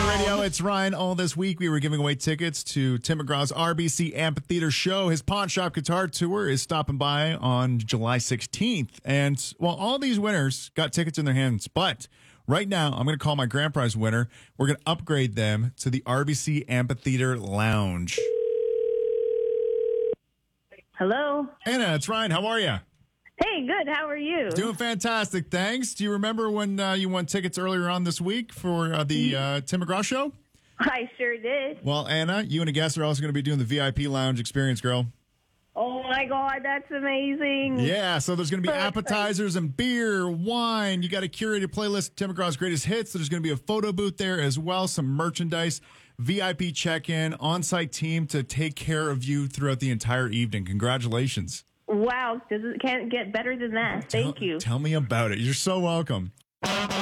Radio. It's Ryan. All this week, we were giving away tickets to Tim McGraw's RBC Amphitheater show. His Pawn Shop Guitar Tour is stopping by on July 16th. And, well, all these winners got tickets in their hands. But right now, I'm going to call my grand prize winner. We're going to upgrade them to the RBC Amphitheater Lounge. Hello. Anna, it's Ryan. How are you? Hey, good. How are you? Doing fantastic, thanks. Do you remember when you won tickets earlier on this week for the Tim McGraw show? I sure did. Well, Anna, you and a guest are also going to be doing the VIP lounge experience, girl. Oh, my God. That's amazing. Yeah, so there's going to be So appetizers and beer, wine. You got a curated playlist of Tim McGraw's greatest hits. There's going to be a photo booth there as well, some merchandise, VIP check-in, on-site team to take care of you throughout the entire evening. Congratulations. Wow. Can't get better than that. Thank you. Tell me about it. You're so welcome.